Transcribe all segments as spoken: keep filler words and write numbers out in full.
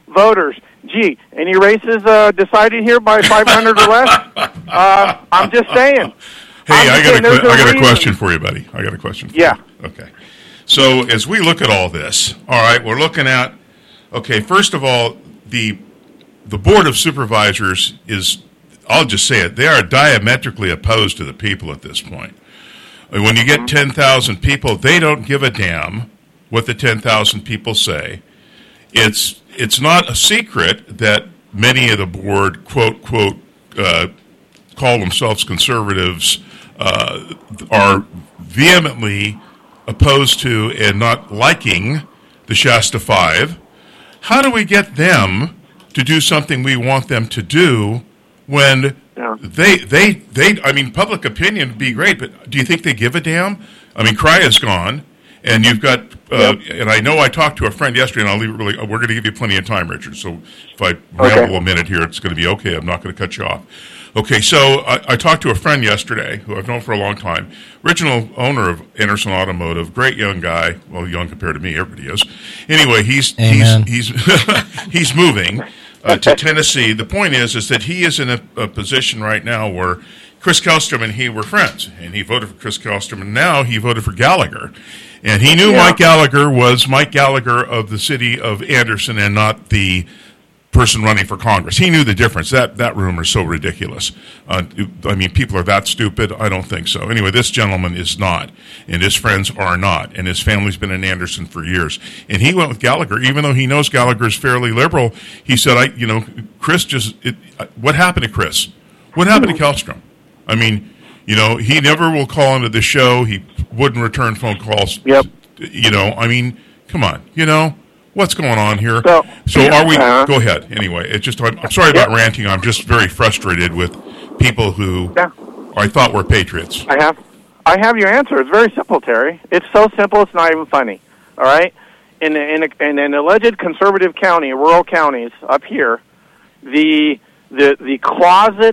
voters. Gee, any races uh, decided here by five hundred or less? Uh, I'm just saying. Hey, I'm I got, a, a I got a reason. question for you, buddy. I got a question for yeah. you. Okay. So as we look at all this, all right, we're looking at, okay, first of all, the the Board of Supervisors is, I'll just say it, they are diametrically opposed to the people at this point. When you get ten thousand people, they don't give a damn what the ten thousand people say. It's it's not a secret that many of the board, quote, quote, uh, call themselves conservatives, uh, are vehemently opposed to and not liking the Shasta Five. How do we get them to do something we want them to do when yeah. they, they, they, I mean, public opinion would be great, but do you think they give a damn? I mean, Crya's gone. And you've got, uh, yep. and I know I talked to a friend yesterday, and I'll leave it really, we're going to give you plenty of time, Richard. So if I ramble okay. a minute here, it's going to be okay. I'm not going to cut you off. Okay, so I, I talked to a friend yesterday who I've known for a long time, original owner of Anderson Automotive, great young guy. Well, young compared to me, everybody is. Anyway, he's Amen. he's he's he's moving uh, to Tennessee. The point is, is that he is in a, a position right now where Chris Kellstrom and he were friends, and he voted for Chris Kellstrom, and now he voted for Gallagher. And he knew yeah. Mike Gallagher was Mike Gallagher of the city of Anderson and not the person running for Congress. He knew the difference. That that rumor is so ridiculous. Uh, I mean, people are that stupid? I don't think so. Anyway, this gentleman is not, and his friends are not, and his family's been in Anderson for years. And he went with Gallagher, even though he knows Gallagher is fairly liberal. He said, "I, you know, Chris just it, what happened to Chris? What happened to Kellstrom? I mean." You know, he never will call into the show. He wouldn't return phone calls. Yep. You know, I mean, come on. You know, what's going on here? So, so are we? Uh, go ahead. Anyway, it's just I'm, I'm sorry about yep. ranting. I'm just very frustrated with people who yeah. I thought were patriots. I have, I have your answer. It's very simple, Terry. It's so simple. It's not even funny. All right. In in, a, in an alleged conservative county, rural counties up here, the the the closet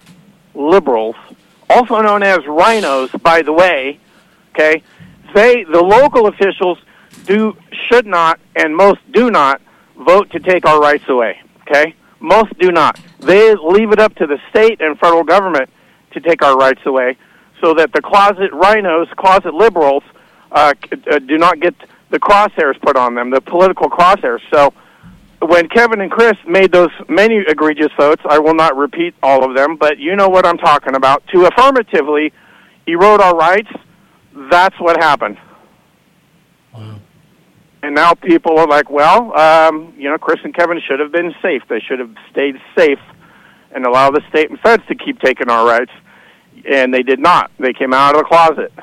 liberals, also known as rhinos, by the way, okay, they, the local officials do, should not, and most do not, vote to take our rights away, okay? Most do not. They leave it up to the state and federal government to take our rights away so that the closet rhinos, closet liberals, uh, uh, do not get the crosshairs put on them, the political crosshairs. So when Kevin and Chris made those many egregious votes, I will not repeat all of them, but you know what I'm talking about, to affirmatively erode our rights, that's what happened. Wow. And now people are like, well, um, you know, Chris and Kevin should have been safe. They should have stayed safe and allow the state and feds to keep taking our rights. And they did not. They came out of the closet.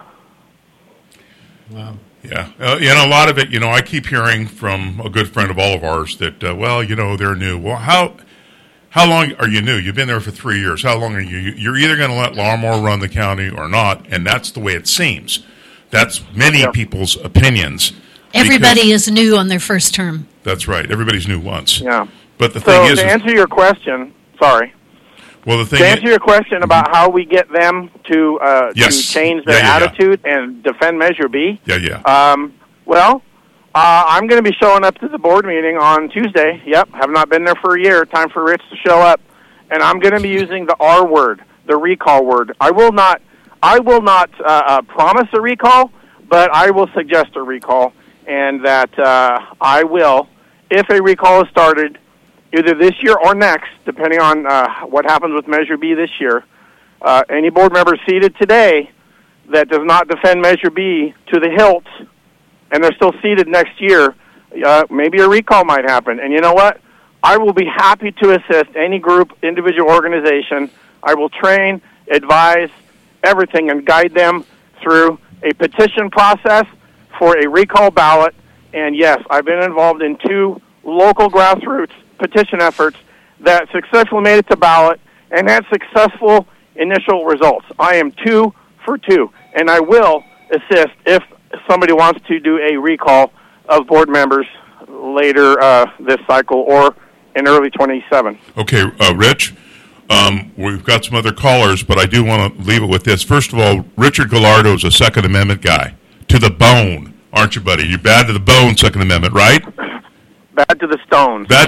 Wow. Yeah, uh, you know, a lot of it, you know, I keep hearing from a good friend of all of ours that, uh, well, you know, they're new. Well, how how long are you new? You've been there for three years. How long are you? You're either going to let Larmore run the county or not, and that's the way it seems. That's many yeah. people's opinions. Everybody is new on their first term. That's right. Everybody's new once. Yeah. But the so thing is... to answer your question, sorry. Well, the thing to answer your question about how we get them to uh, yes. to change their yeah, yeah, attitude yeah. and defend Measure B. Yeah, yeah. Um, well, uh, I'm going to be showing up to the board meeting on Tuesday. Yep, have not been there for a year. Time for Rich to show up, and I'm going to be using the R word, the recall word. I will not, I will not uh, uh, promise a recall, but I will suggest a recall, and that uh, I will, if a recall is started, either this year or next, depending on uh, what happens with Measure B this year, uh, any board member seated today that does not defend Measure B to the hilt, and they're still seated next year, uh, maybe a recall might happen. And you know what? I will be happy to assist any group, individual organization. I will train, advise, everything, and guide them through a petition process for a recall ballot. And yes, I've been involved in two local grassroots petition efforts that successfully made it to ballot and had successful initial results. I am two for two, and I will assist if somebody wants to do a recall of board members later uh, this cycle or in early twenty-seven. Okay, uh, Rich, um, we've got some other callers, but I do want to leave it with this. First of all, Richard Gallardo is a Second Amendment guy. To the bone, aren't you, buddy? You're bad to the bone, Second Amendment, right? Bad to the stone. Bad